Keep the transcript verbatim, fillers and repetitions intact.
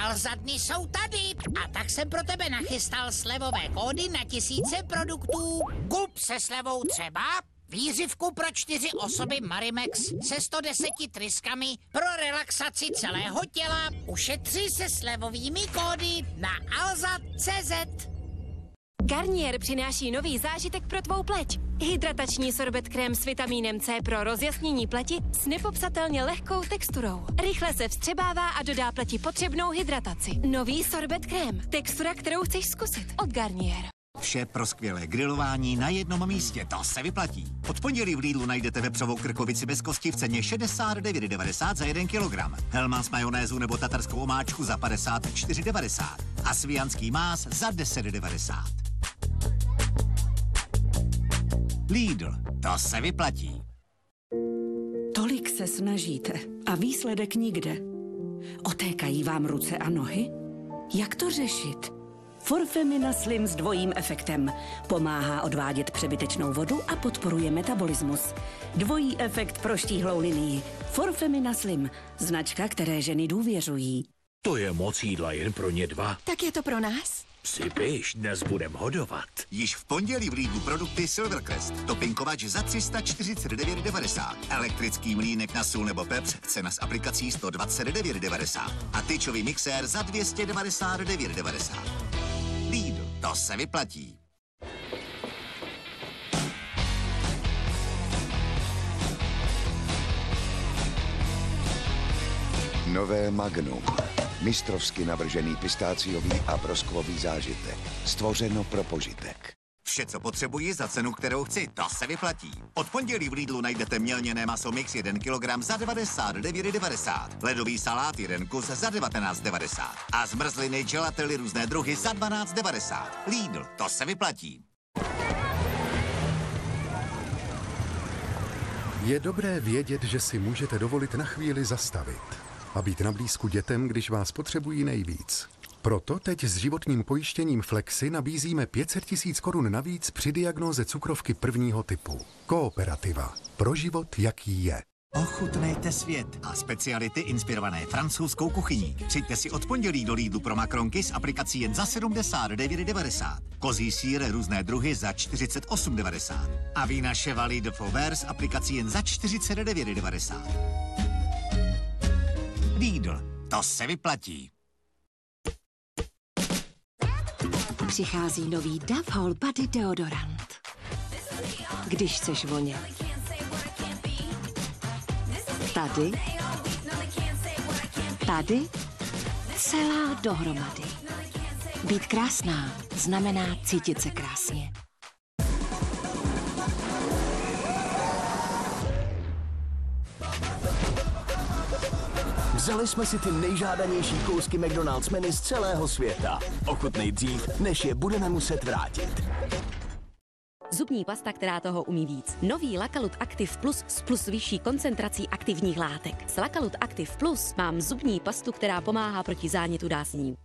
Alza dny jsou tady a tak jsem pro tebe nachystal slevové kódy na tisíce produktů. Kup se slevou třeba výřivku pro čtyři osoby Marimex se sto deseti tryskami pro relaxaci celého těla. Ušetři se slevovými kódy na alza tečka cé zet. Garnier přináší nový zážitek pro tvou pleť. Hydratační sorbet krém s vitamínem C pro rozjasnění pleti s nepopsatelně lehkou texturou. Rychle se vstřebává a dodá pleti potřebnou hydrataci. Nový sorbet krém. Textura, kterou chceš zkusit. Od Garnier. Vše pro skvělé grilování na jednom místě, to se vyplatí. Od pondělí v Lidlu najdete vepřovou krkovici bez kosti v ceně šedesát devět devadesát za jeden kilogram. Hellmann's majonézu nebo tatarskou omáčku za padesát čtyři devadesát. A svijanský más za deset devadesát. Lidl, to se vyplatí. Tolik se snažíte a výsledek nikde. Otékají vám ruce a nohy? Jak to řešit? Forfemina Slim s dvojím efektem. Pomáhá odvádět přebytečnou vodu a podporuje metabolismus. Dvojí efekt pro štíhlou linii. Forfemina Slim. Značka, které ženy důvěřují. To je moc jídla jen pro ně dva. Tak je to pro nás? Sypiš, dnes budem hodovat. Již v pondělí v Lidlu produkty Silvercrest. Topinkovač za tři sta čtyřicet devět devadesát. Elektrický mlýnek na sůl nebo pepř, cena s aplikací sto dvacet devět devadesát. A tyčový mixér za dvě stě devadesát devět devadesát. Lidl, to se vyplatí. Nové Magnum. Mistrovsky navržený pistáciový a broskvový zážitek. Stvořeno pro požitek. Vše, co potřebuji za cenu, kterou chci, to se vyplatí. Od pondělí v Lidlu najdete mělněné maso mix jeden kilogram za devadesát devět devadesát. Ledový salát jeden kus za devatenáct devadesát. A zmrzliny gelately různé druhy za dvanáct devadesát. Lidl, to se vyplatí. Je dobré vědět, že si můžete dovolit na chvíli zastavit a být na blízku dětem, když vás potřebují nejvíc. Proto teď s životním pojištěním Flexi nabízíme pět set tisíc korun navíc při diagnóze cukrovky prvního typu. Kooperativa. Pro život, jaký je. Ochutnejte svět a speciality inspirované francouzskou kuchyní. Přijďte si od pondělí do Lidlu pro makronky s aplikací jen za sedmdesát devět devadesát. Kozí sýr různé druhy za čtyřicet osm devadesát. A vína Chevalier de Fauvert s aplikací jen za čtyřicet devět devadesát. Lidl, to se vyplatí. Přichází nový Dove Whole Body deodorant. Když chceš vonět. Tady. Tady. Celá dohromady. Být krásná znamená cítit se krásně. Vzali jsme si ty nejžádanější kousky McDonald's menu z celého světa. Ochutnej dřív, než je budeme muset vrátit. Zubní pasta, která toho umí víc. Nový Lakalut Active Plus s plus vyšší koncentrací aktivních látek. S Lakalut Active Plus mám zubní pastu, která pomáhá proti zánětu dásní.